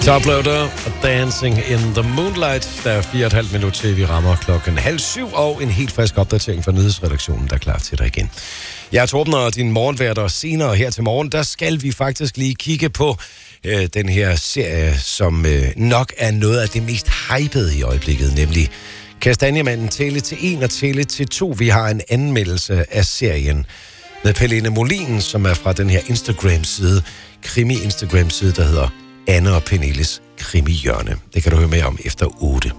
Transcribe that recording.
Toploader og Dancing in the Moonlight. Der er 4,5 minutter til, vi rammer 6:30, og en helt frisk opdatering fra nyhedsredaktionen, der er klar til dig igen. Jeg er Torben og din morgenværter. Senere her til morgen, der skal vi faktisk lige kigge på den her serie, som nok er noget af det mest hypede i øjeblikket, nemlig Kastanjemanden Tælle til 1 og Tælle til 2. Vi har en anmeldelse af serien med Pernille Molin, som er fra den her Instagram-side, krimi-Instagram-side, der hedder Anne og Pernilles Krimihjørne. Det kan du høre mere om efter 8.